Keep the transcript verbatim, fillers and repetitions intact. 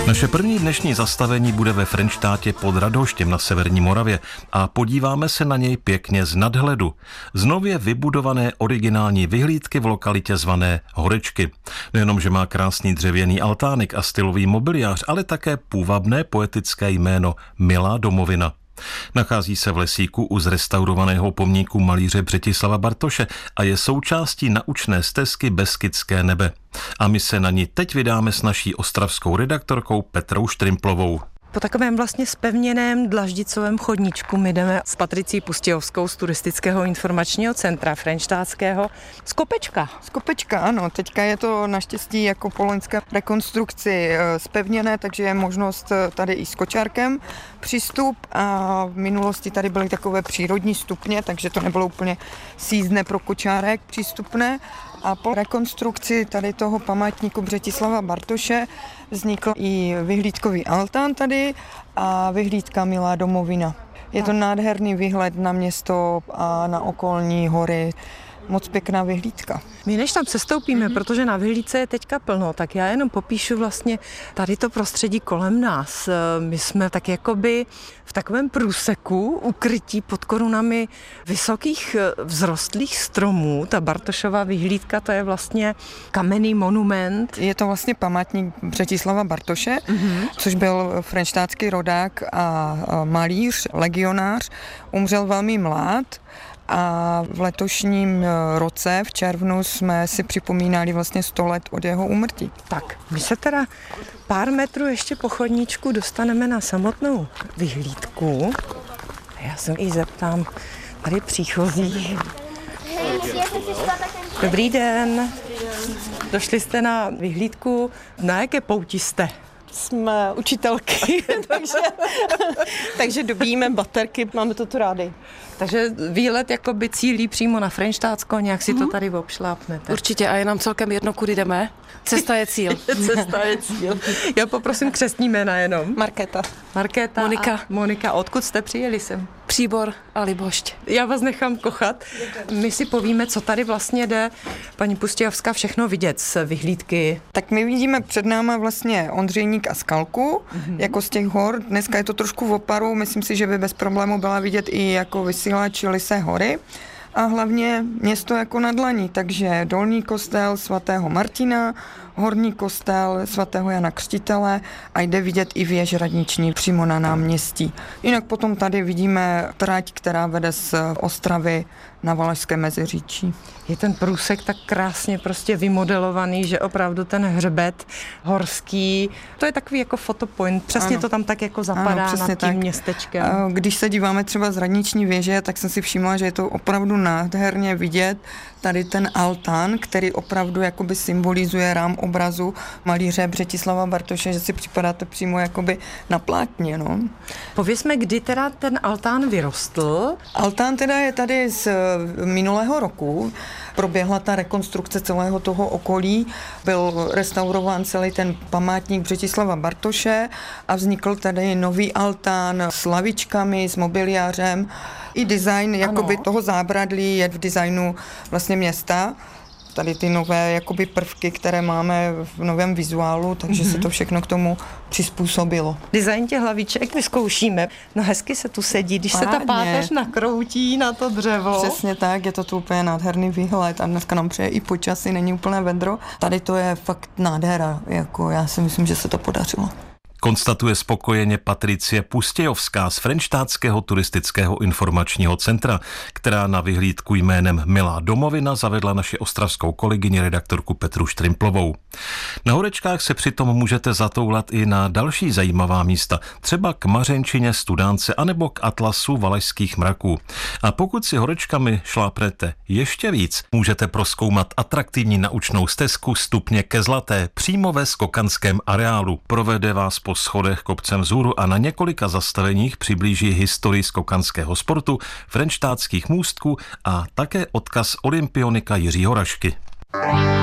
Naše první dnešní zastavení bude ve Frenštátě pod Radhoštěm na severní Moravě a podíváme se na něj pěkně z nadhledu. Z nově vybudované originální vyhlídky v lokalitě zvané Horečky. Nejenom, že má krásný dřevěný altánik a stylový mobiliář, ale také půvabné poetické jméno Milá domovina. Nachází se v lesíku u zrestaurovaného pomníku malíře Břetislava Bartoše a je součástí naučné stezky Beskydské nebe. A my se na ní teď vydáme s naší ostravskou redaktorkou Petrou Štrimplovou. Po takovém vlastně zpevněném dlaždicovém chodníčku my jdeme s Patricí Pustějovskou z Turistického informačního centra frenštátského z Kopečka. Z Kopečka, ano. Teďka je to naštěstí jako po loňské rekonstrukci zpevněné, takže je možnost tady i s kočárkem přístup a v minulosti tady byly takové přírodní stupně, takže to nebylo úplně sízdné pro kočárek přístupné. A po rekonstrukci tady toho památníku Břetislava Bartoše vznikl i vyhlídkový altán tady a vyhlídka Milá domovina. Je to nádherný výhled na město a na okolní hory. Moc pěkná vyhlídka. My než tam sestoupíme, protože na vyhlídce je teďka plno, tak já jenom popíšu vlastně tady to prostředí kolem nás. My jsme tak jakoby v takovém průseku ukrytí pod korunami vysokých vzrostlých stromů. Ta Bartošova vyhlídka, to je vlastně kamenný monument. Je to vlastně památník Břetislava Bartoše, mm-hmm. což byl frenštátský rodák a malíř, legionář. Umřel velmi mlád. A v letošním roce, v červnu, jsme si připomínali vlastně sto let od jeho úmrtí. Tak, my se teda pár metrů ještě po chodníčku dostaneme na samotnou vyhlídku. Já se i zeptám tady příchozí. Dobrý den. Došli jste na vyhlídku. Na jaké pouti jste? Jsme učitelky, takže, takže dobíjíme baterky, máme to tu rádi. Takže výlet jakoby cílí přímo na Frenštátsko, nějak si to tady obšlápnete. Určitě a je nám celkem jedno, kudy jdeme. Cesta je cíl. Cesta je cíl. Já poprosím křestní jména jenom. Markéta. Markéta Monika. A Monika. Odkud jste přijeli sem? Příbor a Libošť. Já vás nechám kochat. My si povíme, co tady vlastně jde paní Pustějovská všechno vidět z vyhlídky. Tak my vidíme před náma vlastně Ondřejník a Skalku, mm-hmm. jako z těch hor. Dneska je to trošku v oparu, myslím si, že by bez problému byla vidět i jako vysílač Lysé hory. A hlavně město jako na dlani, takže dolní kostel svatého Martina, horní kostel svatého Jana Křtitele a jde vidět i věž radniční přímo na náměstí. Jinak potom tady vidíme trať, která vede z Ostravy na Valašské Meziříčí. Je ten průsek tak krásně prostě vymodelovaný, že opravdu ten hřbet horský, to je takový jako fotopoint, přesně ano. To tam tak jako zapadá ano, nad tím tak. Městečkem. Když se díváme třeba z radniční věže, tak jsem si všimla, že je to opravdu nádherně vidět tady ten altán, který opravdu jakoby symbolizuje rám obrazu malíře Břetislava Bartoše, že si připadáte přímo jakoby na plátně. No. Povězme, kdy teda ten altán vyrostl? Altán teda je tady z minulého roku. Proběhla ta rekonstrukce celého toho okolí, byl restaurován celý ten památník Břetislava Bartoše a vznikl tady nový altán s lavičkami, s mobiliářem. I design jakoby toho zábradlí je v designu vlastně města. Tady ty nové jakoby prvky, které máme v novém vizuálu, takže mm-hmm. se to všechno k tomu přizpůsobilo. Design těch hlaviček vyzkoušíme. No hezky se tu sedí, když Pádně. se ta páteř nakroutí na to dřevo. Přesně tak, je to tu úplně nádherný výhled a dneska nám přeje i počasí, není úplně vedro. Tady to je fakt nádhera, jako já si myslím, že se to podařilo. Konstatuje spokojeně Patricie Pustějovská z Frenštátského turistického informačního centra, která na vyhlídku jménem Milá domovina zavedla naši ostravskou kolegyni redaktorku Petru Štrimplovou. Na Horečkách se přitom můžete zatoulat i na další zajímavá místa, třeba k Mařenčině, Studánce anebo k atlasu Valašských mraků. A pokud si Horečkami šlápnete ještě víc, můžete prozkoumat atraktivní naučnou stezku Stupně ke Zlaté přímo ve skokanském areálu. Provede vás po schodech kopcem vzhůru a na několika zastaveních přiblíží historii skokanského sportu, frenštátských můstků a také odkaz olympionika Jiřího Rašky.